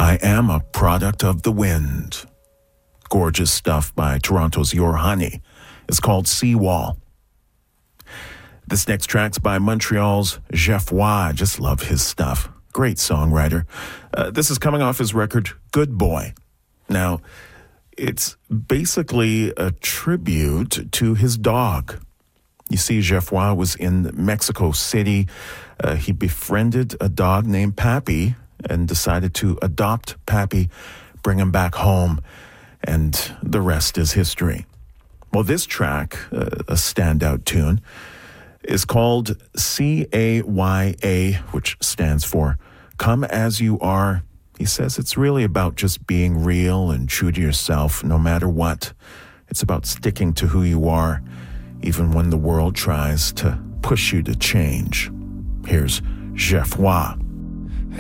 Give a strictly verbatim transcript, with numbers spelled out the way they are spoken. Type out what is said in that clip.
I am a product of the wind. Gorgeous stuff by Toronto's Your Honey. It's called Seawall. This next track's by Montreal's Geoffroy. I just love his stuff. Great songwriter. Uh, this is coming off his record, Good Boy. Now, it's basically a tribute to his dog. You see, Geoffroy was in Mexico City. Uh, he befriended a dog named Pappy and decided to adopt Pappy, bring him back home, and the rest is history. Well, this track, uh, a standout tune, is called C A Y A, which stands for Come As You Are. He says it's really about just being real and true to yourself, no matter what. It's about sticking to who you are, even when the world tries to push you to change. Here's Geoffroy.